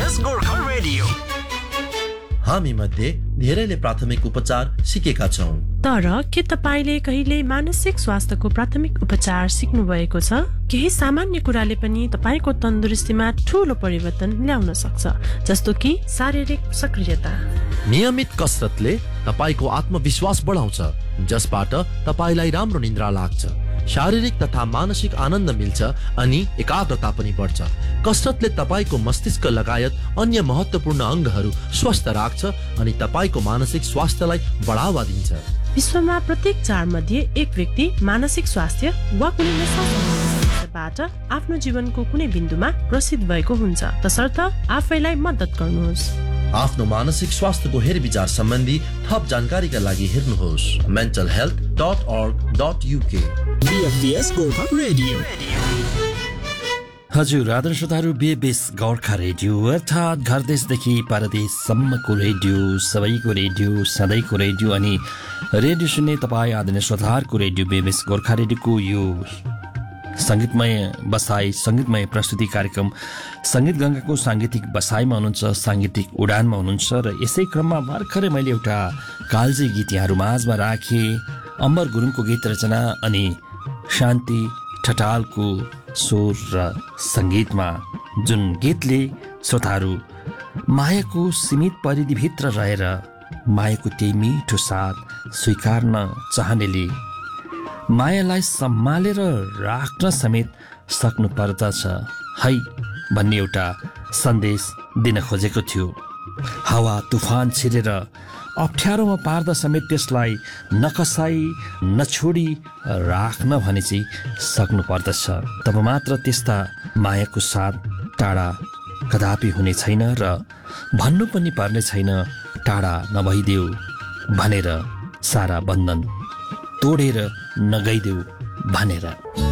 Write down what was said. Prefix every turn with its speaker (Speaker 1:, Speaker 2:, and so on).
Speaker 1: SPS Gorkha radio.
Speaker 2: हामी मध्ये धेरैले प्राथमिक उपचार सिकेका छौं,
Speaker 3: तर के तपाईले कहिले मानसिक स्वास्थ्यको प्राथमिक उपचार सिक्नु भएको छ? केही सामान्य कुराले पनि तपाईको तन्दुरुस्तीमा ठूलो परिवर्तन ल्याउन सक्छ, जस्तो कि शारीरिक सक्रियता।
Speaker 2: नियमित कसरतले तपाईको आत्मविश्वास बढाउँछ, जसबाट तपाईलाई राम्रो निद्रा लाग्छ, शारीरिक तथा मानसिक आनन्द मिल्छ अनि एकाग्रता पनि बढ्छ। कसरतले तपाईको मस्तिष्क लगायत अन्य महत्त्वपूर्ण अङ्गहरू स्वस्थ राख्छ अनि तपाईको मानसिक स्वास्थ्यलाई बढावा दिन्छ।
Speaker 3: विश्वमा प्रत्येक 4 मध्ये एक व्यक्ति मानसिक स्वास्थ्य वा कुनै समस्याबाट आफ्नो जीवनको कुनै बिन्दुमा ग्रसित भएको हुन्छ। तसर्थ आफैलाई मद्दत गर्नुहोस्।
Speaker 2: आफ्नो मानसिक स्वास्थ्यको हेरविचार सम्बन्धी थप जानकारीका लागि हेर्नुहोस् mentalhealth.org.uk।
Speaker 1: SPS Gorkha radio.
Speaker 4: हजुर आदर्श श्रोताहरू, बेबेस गोर्खा रेडियो अर्थात् घर देशदेखि परदेशसम्मको रेडियो, सबैको रेडियो, सधैँको रेडियो अनि रेडियो सुन्ने तपाईँ आदरणीय श्रोताहरूको रेडियो बेबेस गोर्खा रेडियोको यो सङ्गीतमय बसाई, सङ्गीतमय प्रस्तुति कार्यक्रम सङ्गीत गङ्गाको साङ्गीतिक बसाइमा हुनुहुन्छ, साङ्गीतिक उडानमा हुनुहुन्छ। र यसै क्रममा भर्खरै मैले एउटा कालजी गीत यहाँहरू माझमा राखेँ। अम्बर गुरुङको गीत रचना अनि शान्ति ठटालको स्वर र सङ्गीतमा, जुन गीतले श्रोताहरू मायाको सीमित परिधिभित्र रहेर मायाको त्यही मिठो साथ स्वीकार्न चाहनेले मायालाई सम्हालेर राख्न समेत सक्नु पर्दछ है भन्ने एउटा सन्देश दिन खोजेको थियो। हावा तुफान छिरेर अप्ठ्यारोमा पार्दा समेत त्यसलाई नकसाई नछोडी राख्न भने चाहिँ सक्नु पर्दछ। तब मात्र त्यस्ता मायाको साथ टाढा कदापि हुने छैन र भन्नु पनि पर्ने छैन टाढा नभइदेऊ भनेर, सारा बन्धन तोडेर नगइदेऊ भनेर।